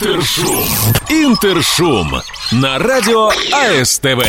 Интершум на радио АСТВ.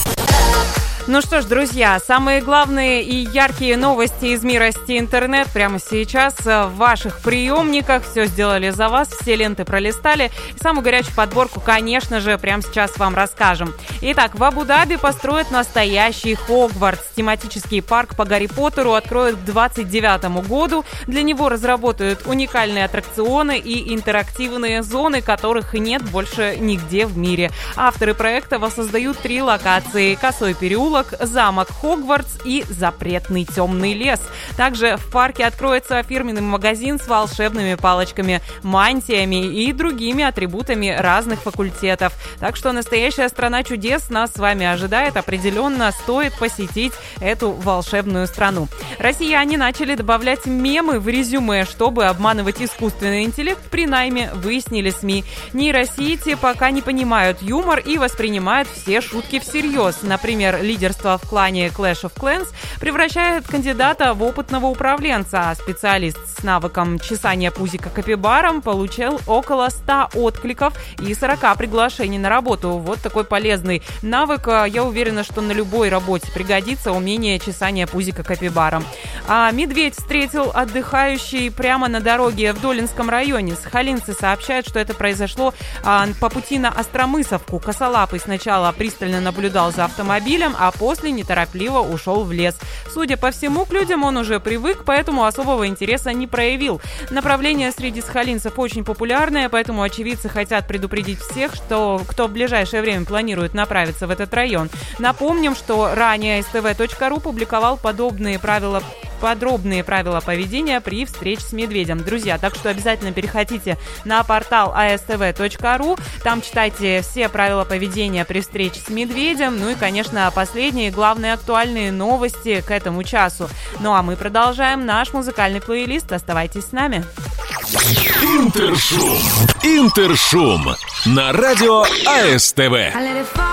Ну что ж, друзья, самые главные и яркие новости из мира сети интернет прямо сейчас в ваших приемниках. Все сделали за вас, все ленты пролистали. И самую горячую подборку, конечно же, прямо сейчас вам расскажем. Итак, в Абу-Даби построят настоящий Хогвартс. Тематический парк по Гарри Поттеру откроют к 2029 году. Для него разработают уникальные аттракционы и интерактивные зоны, которых нет больше нигде в мире. Авторы проекта воссоздают 3 локации: Косой переулок, замок Хогвартс и запретный темный лес. Также в парке откроется фирменный магазин с волшебными палочками, мантиями и другими атрибутами разных факультетов. Так что настоящая страна чудес нас с вами ожидает. Определенно стоит посетить эту волшебную страну. Россияне начали добавлять мемы в резюме, чтобы обманывать искусственный интеллект при найме, выяснили СМИ. Нейросети пока не понимают юмор и воспринимают все шутки всерьез. Например, лидерство в клане Clash of Clans превращает кандидата в опытного управленца, а специалист с навыком чесания пузика капибаром получил около 100 откликов и 40 приглашений на работу. Вот такой полезный навык. Я уверена, что на любой работе пригодится умение чесания пузика капибаром. А медведь встретил отдыхающий прямо на дороге в Долинском районе. Сахалинцы сообщают, что это произошло по пути на Остромысовку. Косолапый сначала пристально наблюдал за автомобилем, а после неторопливо ушел в лес. Судя по всему, к людям он уже привык, поэтому особого интереса не проявил. Направление среди сахалинцев очень популярное, поэтому очевидцы хотят предупредить всех, кто в ближайшее время планирует направиться в этот район. Напомним, что ранее stv.ru публиковал подробные правила поведения при встрече с медведем. Друзья, так что обязательно переходите на портал astv.ru, там читайте все правила поведения при встрече с медведем, ну и, конечно, последние главные актуальные новости к этому часу. Ну а мы продолжаем наш музыкальный плейлист. Оставайтесь с нами. Интершум на радио АСТВ.